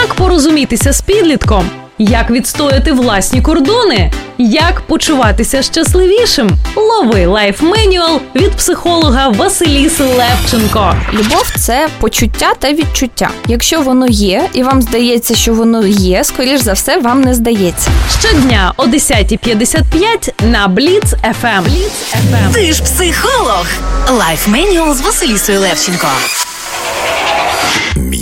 Як порозумітися з підлітком? Як відстояти власні кордони? Як почуватися щасливішим? Лови лайф-менюал від психолога Василіси Левченко. Любов – це почуття та відчуття. Якщо воно є, і вам здається, що воно є, скоріш за все, вам не здається. Щодня о 10:55 на Бліц FM. Ти ж психолог. Лайф-менюал з Василісою Левченко.